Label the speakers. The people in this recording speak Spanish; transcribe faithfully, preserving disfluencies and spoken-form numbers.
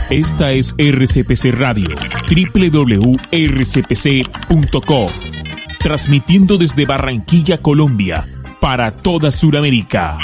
Speaker 1: Esta es R C P C Radio, doble u doble u doble u punto r c p c punto com, transmitiendo desde Barranquilla, Colombia, para toda Sudamérica.